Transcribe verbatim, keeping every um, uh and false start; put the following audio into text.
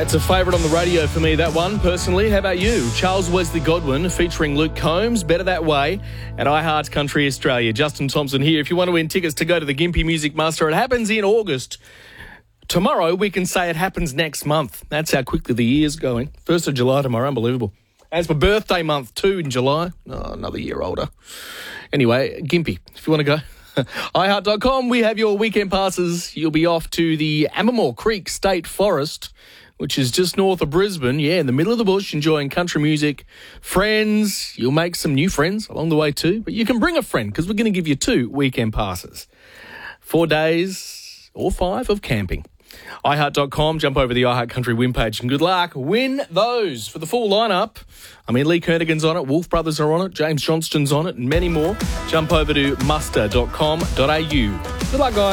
That's a favourite on the radio for me, that one, personally. How about you? Charles Wesley Godwin featuring Luke Combs, Better That Way, at iHeart Country Australia. Justin Thompson here. If you want to win tickets to go to the Gympie Music Muster, it happens in August. Tomorrow, we can say it happens next month. That's how quickly the year's going. first of July tomorrow, unbelievable. As for birthday month, too, in July. Oh, another year older. Anyway, Gympie, if you want to go. i heart dot com, we have your weekend passes. You'll be off to the Ambermore Creek State Forest, which is just north of Brisbane. Yeah, in the middle of the bush, enjoying country music. Friends, you'll make some new friends along the way too. But you can bring a friend because we're going to give you two weekend passes. Four days or five of camping. i heart dot com, jump over the iHeart Country win page and good luck. Win those. For the full lineup, I mean, Lee Kernigan's on it, Wolf Brothers are on it, James Johnston's on it, and many more. Jump over to muster dot com dot a u. Good luck, guys.